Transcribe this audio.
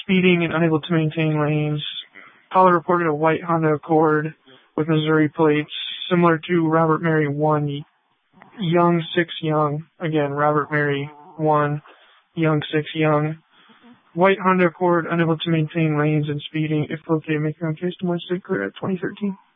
speeding and unable to maintain lanes. Caller reported a white Honda Accord with Missouri plates, similar to Robert Mary 1, Young 6 Young. Again, Robert Mary 1, Young 6 Young. White Honda Accord, unable to maintain lanes and speeding. If located, make your own case to State Clear at 2013.